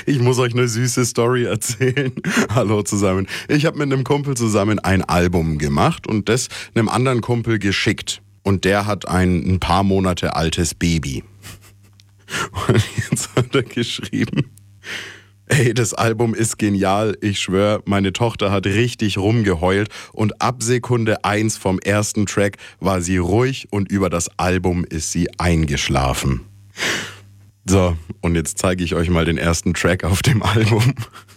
Ich muss euch eine süße Story erzählen. Hallo zusammen. Ich habe mit einem Kumpel zusammen ein Album gemacht und das einem anderen Kumpel geschickt. Und der hat ein paar Monate altes Baby. Und jetzt hat er geschrieben: Ey, das Album ist genial. Ich schwöre, meine Tochter hat richtig rumgeheult und ab Sekunde 1 vom ersten Track war sie ruhig und über das Album ist sie eingeschlafen. So, und jetzt zeige ich euch mal den ersten Track auf dem Album.